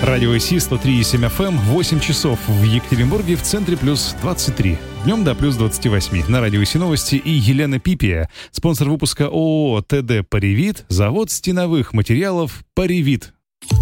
Радио ИСИ 103,7 FM, 8 часов в Екатеринбурге, в центре плюс 23. Днем до плюс 28. На Радио ИСИ новости и Елена Пипия. Спонсор выпуска ООО ТД «Паривит», завод стеновых материалов «Паривит».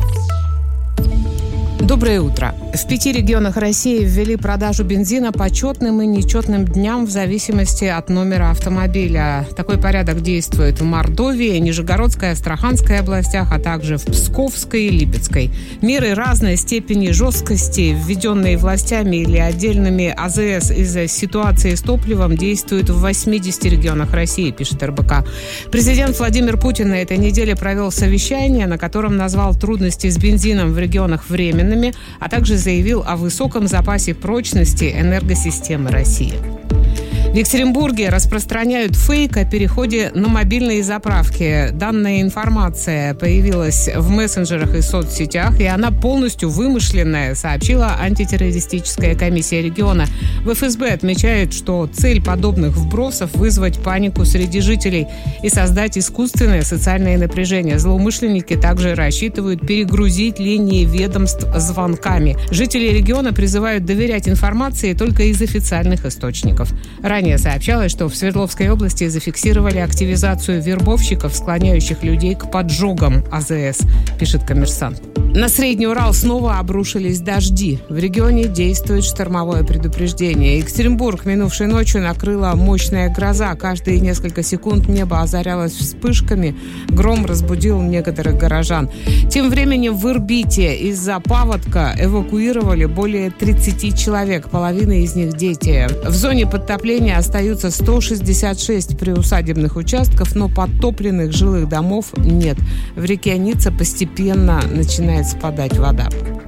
Доброе утро. В 5 регионах России ввели продажу бензина по четным и нечетным дням в зависимости от номера автомобиля. Такой порядок действует в Мордовии, Нижегородской, Астраханской областях, а также в Псковской и Липецкой. Меры разной степени жесткости, введенные властями или отдельными АЗС из-за ситуации с топливом, действуют в 80 регионах России, пишет РБК. Президент Владимир Путин на этой неделе провел совещание, на котором назвал трудности с бензином в регионах временными, а также заявил о высоком запасе прочности энергосистемы России. В Екатеринбурге распространяют фейк о переходе на мобильные заправки. Данная информация появилась в мессенджерах и соцсетях, и она полностью вымышленная, сообщила антитеррористическая комиссия региона. В ФСБ отмечают, что цель подобных вбросов – вызвать панику среди жителей и создать искусственное социальное напряжение. Злоумышленники также рассчитывают перегрузить линии ведомств звонками. Жители региона призывают доверять информации только из официальных источников. Ранее сообщалось, что в Свердловской области зафиксировали активизацию вербовщиков, склоняющих людей к поджогам АЗС, пишет «Коммерсант». На Средний Урал снова обрушились дожди. В регионе действует штормовое предупреждение. Екатеринбург минувшей ночью накрыла мощная гроза. Каждые несколько секунд небо озарялось вспышками. Гром разбудил некоторых горожан. Тем временем в Ирбите из-за паводка эвакуировали более 30 человек. Половина из них дети. В зоне подтопления остаются 166 приусадебных участков, но подтопленных жилых домов нет. В реке Ница постепенно начинает спадать вода.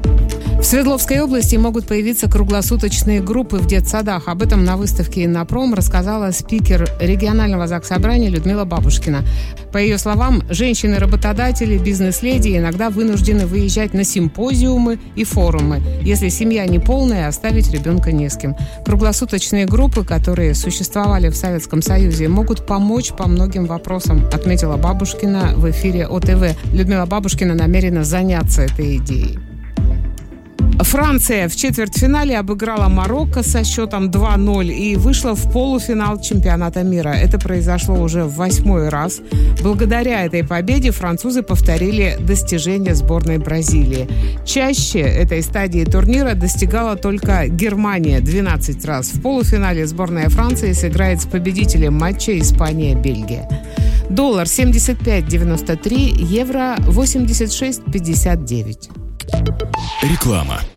В Свердловской области могут появиться круглосуточные группы в детсадах. Об этом на выставке «Иннопром» рассказала спикер регионального заксобрания Людмила Бабушкина. По ее словам, женщины-работодатели, бизнес-леди иногда вынуждены выезжать на симпозиумы и форумы. Если семья неполная, оставить ребенка не с кем. Круглосуточные группы, которые существовали в Советском Союзе, могут помочь по многим вопросам, отметила Бабушкина в эфире ОТВ. Людмила Бабушкина намерена заняться этой идеей. Франция в четвертьфинале обыграла Марокко со счетом 2-0 и вышла в полуфинал чемпионата мира. Это произошло уже в 8-й раз. Благодаря этой победе французы повторили достижения сборной Бразилии. Чаще этой стадии турнира достигала только Германия 12 раз. В полуфинале сборная Франции сыграет с победителем матча Испания-Бельгия. Доллар 75.93, евро 86.59. Реклама.